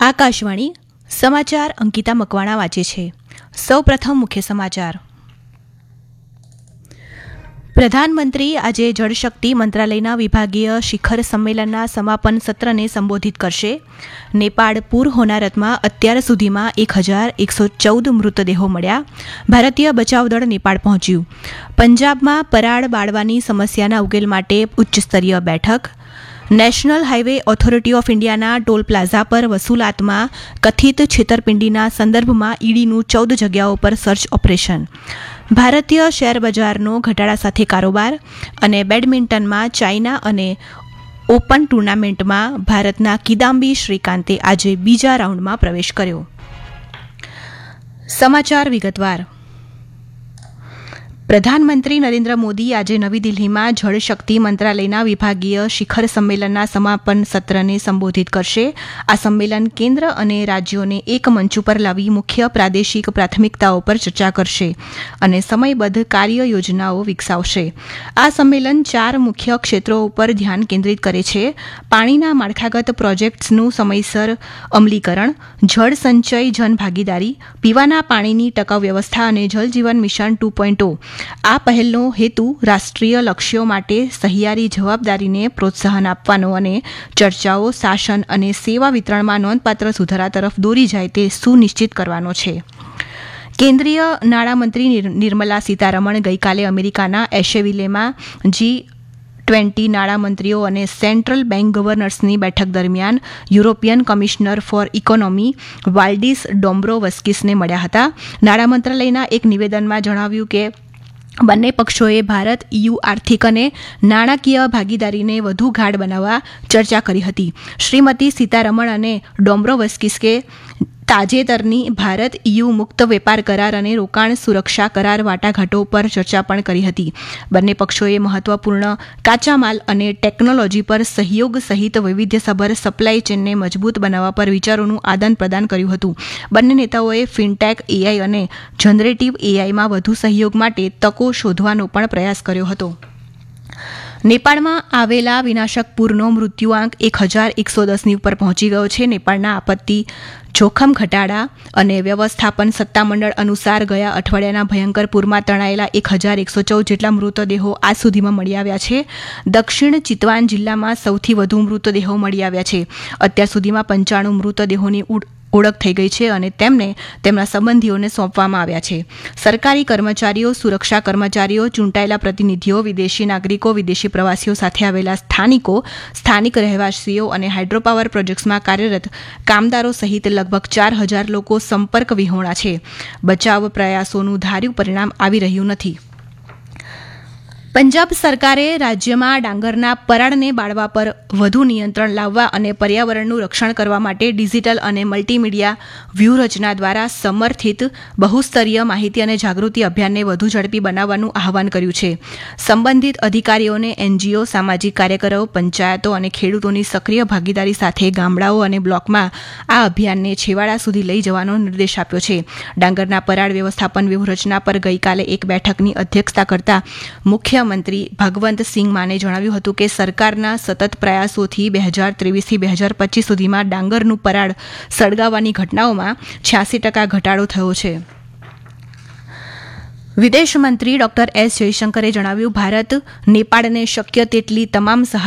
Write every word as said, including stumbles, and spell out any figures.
આકાશવાણી સમાચાર અંકિતા મકવાણા વાંચે છે. સૌપ્રથમ મુખ્ય સમાચાર. પ્રધાનમંત્રી આજે જળશક્તિ મંત્રાલયના વિભાગીય શિખર સંમેલનના સમાપન સત્રને સંબોધિત કરશે. નેપાળ પૂર હોનારતમાં અત્યાર સુધીમાં એક હજાર એકસો ચૌદ મૃતદેહો મળ્યા. ભારતીય બચાવ દળ નેપાળ પહોંચ્યું. પંજાબમાં પરાળ બાળવાની સમસ્યાના ઉકેલ માટે ઉચ્ચસ્તરીય બેઠક. નેશનલ હાઇવે ઓથોરિટી ઓફ ઇન્ડિયાના ટોલ પ્લાઝા પર વસૂલાતમાં કથિત છેતરપિંડીના સંદર્ભમાં ઈડીનું ચૌદ જગ્યાઓ પર સર્ચ ઓપરેશન. ભારતીય શેરબજારનો ઘટાડા સાથે કારોબાર. અને બેડમિન્ટનમાં ચાઇના અને ઓપન ટુર્નામેન્ટમાં ભારતના કિદામ્બી શ્રીકાંતે આજે બીજા રાઉન્ડમાં પ્રવેશ કર્યો. સમાચાર વિગતવાર. પ્રધાનમંત્રી નરેન્દ્ર મોદી આજે નવી દિલ્હીમાં જળશક્તિ મંત્રાલયના વિભાગીય શિખર સંમેલનના સમાપન સત્રને સંબોધિત કરશે. આ સંમેલન કેન્દ્ર અને રાજ્યોને એક મંચ ઉપર લાવી મુખ્ય પ્રાદેશિક પ્રાથમિકતાઓ પર ચર્ચા કરશે અને સમયબદ્ધ કાર્ય યોજનાઓ વિકસાવશે. આ સંમેલન ચાર મુખ્ય ક્ષેત્રો ઉપર ધ્યાન કેન્દ્રિત કરે છે: પાણીના માળખાગત પ્રોજેક્ટ્સનું સમયસર અમલીકરણ, જળ સંચય જન ભાગીદારી, પીવાના પાણીની ટકાઉ વ્યવસ્થા અને જલ જીવન મિશન ટુ પોઈન્ટ ઓ. આ પહેલનો હેતુ રાષ્ટ્રીય લક્ષ્યો માટે સહિયારી જવાબદારીને પ્રોત્સાહન આપવાનો અને ચર્ચાઓ શાસન અને સેવા વિતરણમાં નોંધપાત્ર સુધારા તરફ દોરી જાય તે સુનિશ્ચિત કરવાનો છે. કેન્દ્રીય નાણામંત્રી નિર્મલા સીતારમણ ગઈકાલે અમેરિકાના એશેવિલેમાં જી ટ્વેન્ટી નાણામંત્રીઓ અને સેન્ટ્રલ બેંક ગવર્નર્સની બેઠક દરમિયાન યુરોપિયન કમિશનર ફોર ઇકોનોમી વાલ્ડીસ ડોમ્બ્રોવસ્કીસને મળ્યા હતા. નાણાં મંત્રાલયના એક નિવેદનમાં જણાવ્યું કે બંને પક્ષોએ ભારત ઈયુ આર્થિક અને નાણાકીય ભાગીદારીને વધુ ગાઢ બનાવવા ચર્ચા કરી હતી. શ્રીમતી સીતારમણ અને ડોમ્બ્રોવસ્કીસે તાજેતરની ભારત ઈયુ મુક્ત વેપાર કરાર અને રોકાણ સુરક્ષા કરાર વાટાઘાટો પર ચર્ચા પણ કરી હતી. બંને પક્ષોએ મહત્વપૂર્ણ કાચા માલ અને ટેકનોલોજી પર સહયોગ સહિત વૈવિધ્યસભર સપ્લાય ચેનને મજબૂત બનાવવા પર વિચારોનું આદાન પ્રદાન કર્યું હતું. બંને નેતાઓએ ફિનટેક, એઆઈ અને જનરેટિવ એઆઈમાં વધુ સહયોગ માટે તકો શોધવાનો પણ પ્રયાસ કર્યો હતો. નેપાળમાં આવેલા વિનાશક પૂરનો મૃત્યુઆંક એક હજાર એકસો દસની ઉપર પહોંચી ગયો છે. નેપાળના આપત્તિ જોખમ ઘટાડા અને વ્યવસ્થાપન સત્તામંડળ અનુસાર ગયા અઠવાડિયાના ભયંકર પૂરમાં તણાયેલા એક હજાર એકસો ચૌદ જેટલા મૃતદેહો આજ સુધીમાં મળી આવ્યા છે. દક્ષિણ ચિતવાન જિલ્લામાં સૌથી વધુ મૃતદેહો મળી આવ્યા છે. અત્યાર સુધીમાં પંચાણું મૃતદેહોની ઓળખ થઈ ગઈ છે અને તેમને તેમના સંબંધીઓને સોંપવામાં આવ્યા છે. સરકારી કર્મચારીઓ, સુરક્ષા કર્મચારીઓ, ચૂંટાયેલા પ્રતિનિધિઓ, વિદેશી નાગરિકો, વિદેશી પ્રવાસીઓ સાથે આવેલા સ્થાનિકો, સ્થાનિક રહેવાસીઓ અને હાઇડ્રોપાવર પ્રોજેક્ટ્સમાં કાર્યરત કામદારો સહિત લગભગ ચાર હજાર લોકો સંપર્ક વિહોણા છે. બચાવ પ્રયાસોનું ધાર્યું પરિણામ આવી રહ્યું નથી. પંજાબ સરકારે રાજ્યમાં ડાંગરના પરાળને બાળવા પર વધુ નિયંત્રણ લાવવા અને પર્યાવરણનું રક્ષણ કરવા માટે ડિજિટલ અને મલ્ટીમીડિયા વ્યૂહરચના દ્વારા સમર્થિત બહુસ્તરીય માહિતી અને જાગૃતિ અભિયાનને વધુ ઝડપી બનાવવાનું આહવાન કર્યું છે. સંબંધિત અધિકારીઓને એનજીઓ, સામાજિક કાર્યકરો, પંચાયતો અને ખેડૂતોની સક્રિય ભાગીદારી સાથે ગામડાઓ અને બ્લોકમાં આ અભિયાનને છેવાડા સુધી લઈ જવાનો નિર્દેશ આપ્યો છે. ડાંગરના પરાળ વ્યવસ્થાપન વ્યૂહરચના પર ગઈકાલે એક બેઠકની અધ્યક્ષતા કરતા મુખ્ય મંત્રી ભગવંત સિંહ માને જણાવ્યું હતું કે સરકારના સતત પ્રયાસોથી બે હજાર ત્રેવીસથી બે હજાર પચીસ સુધીમાં ડાંગરનું પરાળ સળગાવવાની ઘટનાઓમાં છ્યાસી ટકા ઘટાડો થયો છે. વિદેશ મંત્રી ડોક્ટર એસ જયશંકરે જણાવ્યું, ભારત નેપાળને શક્ય તેટલી તમામ સહાય